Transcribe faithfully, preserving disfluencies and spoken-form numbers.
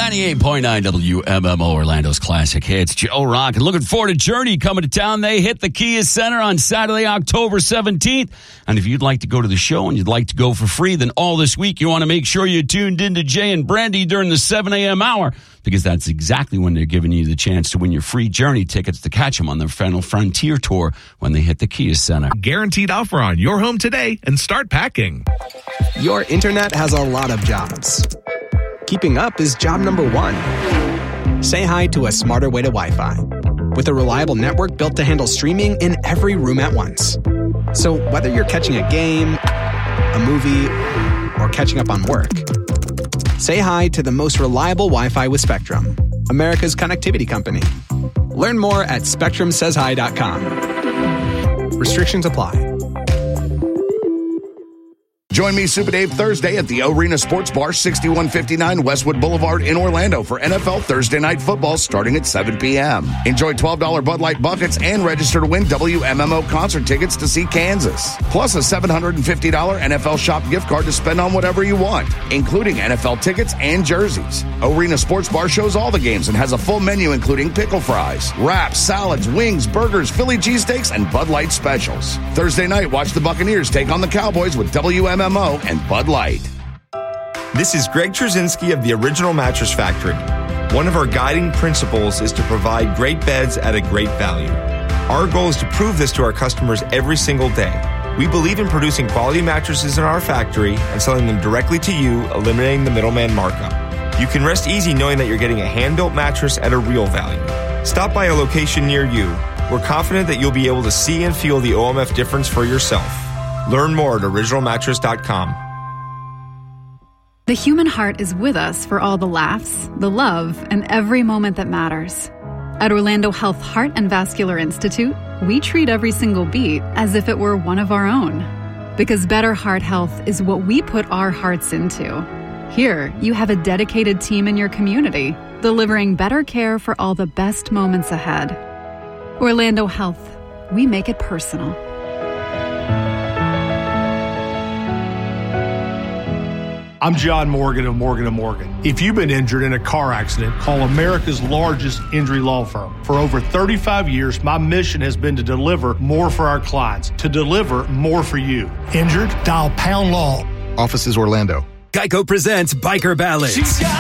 ninety-eight point nine W M M O, Orlando's classic hits. Joe Rock. And looking forward to Journey coming to town. They hit the Kia Center on Saturday, October seventeenth. And if you'd like to go to the show and you'd like to go for free, then all this week you want to make sure you tuned into Jay and Brandy during the seven a.m. hour, because that's exactly when they're giving you the chance to win your free Journey tickets to catch them on their Final Frontier tour when they hit the Kia Center. Guaranteed offer on your home today and start packing. Your internet has a lot of jobs. Keeping up is job number one. Say hi to a smarter way to Wi-Fi. With a reliable network built to handle streaming in every room at once. So whether you're catching a game, a movie, or catching up on work, say hi to the most reliable Wi-Fi with Spectrum, America's connectivity company. Learn more at spectrum says hi dot com. Restrictions apply. Join me, Super Dave, Thursday at the Arena Sports Bar, sixty-one fifty-nine Westwood Boulevard in Orlando for N F L Thursday Night Football starting at seven p.m. Enjoy twelve dollars Bud Light buckets and register to win W M M O concert tickets to see Kansas. Plus a seven hundred fifty dollars N F L Shop gift card to spend on whatever you want, including N F L tickets and jerseys. Arena Sports Bar shows all the games and has a full menu including pickle fries, wraps, salads, wings, burgers, Philly cheesesteaks, and Bud Light specials. Thursday night, watch the Buccaneers take on the Cowboys with W M M O and Bud Light. This is Greg Trzynski of the Original Mattress Factory. One of our guiding principles is to provide great beds at a great value. Our goal is to prove this to our customers every single day. We believe in producing quality mattresses in our factory and selling them directly to you, eliminating the middleman markup. You can rest easy knowing that you're getting a hand-built mattress at a real value. Stop by a location near you. We're confident that you'll be able to see and feel the O M F difference for yourself. Learn more at original mattress dot com. The human heart is with us for all the laughs, the love, and every moment that matters. At Orlando Health Heart and Vascular Institute, we treat every single beat as if it were one of our own. Because better heart health is what we put our hearts into. Here, you have a dedicated team in your community, delivering better care for all the best moments ahead. Orlando Health, we make it personal. I'm John Morgan of Morgan and Morgan. If you've been injured in a car accident, call America's largest injury law firm. For over thirty-five years, my mission has been to deliver more for our clients, to deliver more for you. Injured? Dial Pound Law. Offices Orlando. Geico presents Biker Ballads.